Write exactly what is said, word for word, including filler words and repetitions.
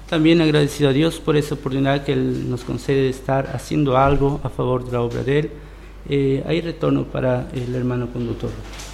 también agradecido a Dios por esa oportunidad que Él nos concede de estar haciendo algo a favor de la obra de Él. Eh, hay retorno para el hermano conductor.